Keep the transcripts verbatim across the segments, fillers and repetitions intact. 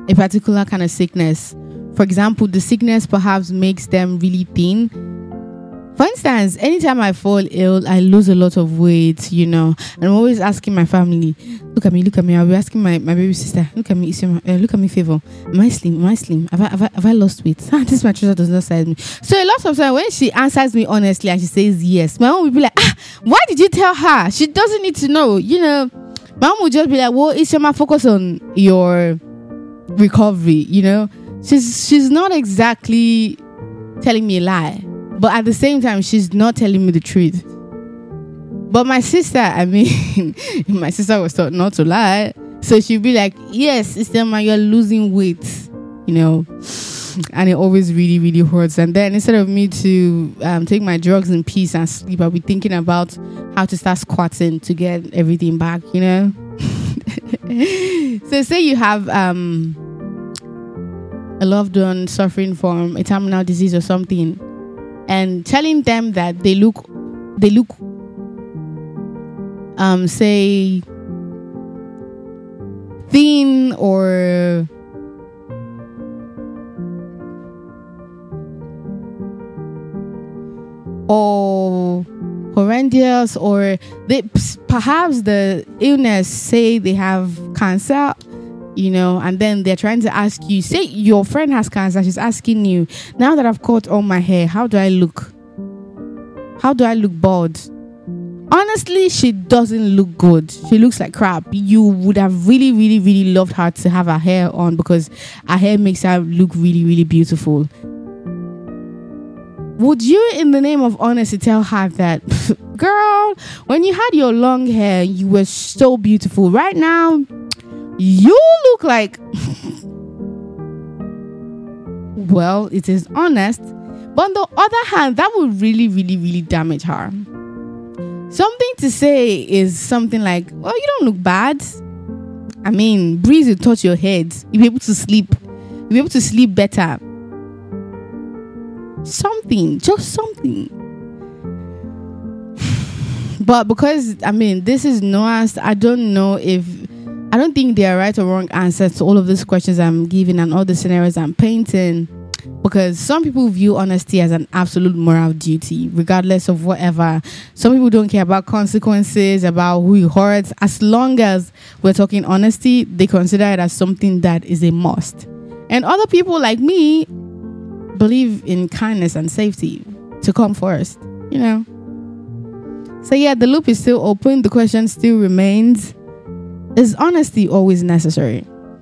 a particular kind of sickness. For example, the sickness perhaps makes them really thin. For instance, anytime I fall ill, I lose a lot of weight, you know. And I'm always asking my family, look at me, look at me. I'll be asking my, my baby sister, look at me, uh, look at me, favor. Am I slim? Am I slim? Have I, have I, have I lost weight? Ah, this mattress does not size me. So a lot of times when she answers me honestly and she says yes, my mom will be like, ah, why did you tell her? She doesn't need to know, you know. My mom will just be like, well, Isioma, focus on your recovery, you know. She's she's not exactly telling me a lie, but at the same time, she's not telling me the truth. But my sister, I mean, my sister was taught not to lie. So she'd be like, yes, Isioma, you're losing weight, you know. And it always really, really hurts. And then instead of me to um, take my drugs in peace and sleep, I'll be thinking about how to start squatting to get everything back, you know. So say you have um, a loved one suffering from a terminal disease or something, and telling them that they look, they look, um, say, thin or or horrendous, or they perhaps the illness, say they have cancer, you know, and then they're trying to ask you, say your friend has cancer, she's asking you, now that I've cut all my hair, how do I look? How do I look bald? Honestly, she doesn't look good. She looks like crap. You would have really, really, really loved her to have her hair on, because her hair makes her look really, really beautiful. Would you, in the name of honesty, tell her that, girl, when you had your long hair, you were so beautiful. Right now, you look like... Well, it is honest. But on the other hand, that would really, really, really damage her. Something to say is something like, well, you don't look bad. I mean, breeze will touch your head. You'll be able to sleep. You'll be able to sleep better. Something, just something. But because, I mean, this is nuanced, I don't know if, I don't think there are right or wrong answers to all of these questions I'm giving and all the scenarios I'm painting. Because some people view honesty as an absolute moral duty, regardless of whatever. Some people don't care about consequences, about who it hurts. As long as we're talking honesty, they consider it as something that is a must. And other people like me believe in kindness and safety to come first, you know. So yeah, the loop is still open. The question still remains, is honesty always necessary?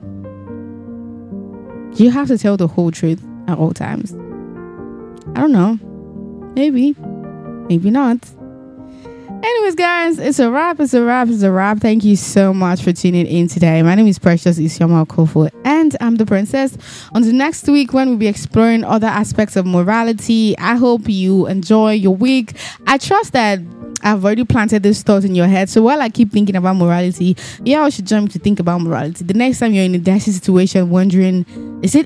Do you have to tell the whole truth at all times? I don't know. Maybe. Maybe not. Anyways, guys, it's a wrap. It's a wrap. It's a wrap. Thank you so much for tuning in today. My name is Precious Isioma Okofo, and I'm the princess. Until next week, when we'll be exploring other aspects of morality, I hope you enjoy your week. I trust that I've already planted this thought in your head. So while I keep thinking about morality, yeah, I should jump to think about morality. The next time you're in a dicey situation wondering, is it